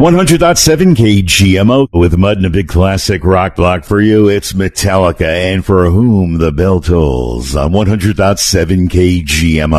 100.7 KGMO with Mud and a big classic rock block for you. It's Metallica and For Whom the Bell Tolls on 100.7 KGMO.